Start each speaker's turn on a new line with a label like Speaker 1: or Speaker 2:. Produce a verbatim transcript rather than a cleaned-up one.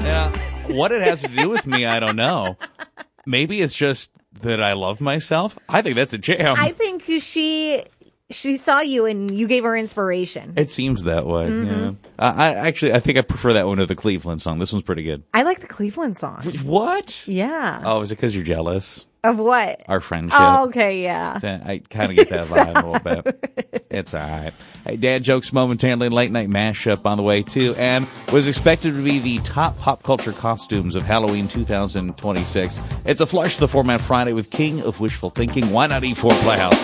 Speaker 1: Yeah. What it has to do with me, I don't know. Maybe it's just that I love myself. I think that's a jam.
Speaker 2: I think she she saw you and you gave her inspiration.
Speaker 1: It seems that way.
Speaker 2: Mm-hmm.
Speaker 1: Yeah. Uh, I actually, I think I prefer that one to the Cleveland song. This one's pretty good.
Speaker 2: I like the Cleveland song.
Speaker 1: What?
Speaker 2: Yeah.
Speaker 1: Oh, is it because you're jealous?
Speaker 2: Of what?
Speaker 1: Our friendship.
Speaker 2: Oh, okay, yeah.
Speaker 1: I kind of get that vibe a little bit. It's all right. Hey, dad jokes momentarily. Late night mashup on the way too, and was expected to be the top pop culture costumes of Halloween two thousand twenty-six. It's a flush of the format Friday with King of Wishful Thinking. Why not E four Playhouse?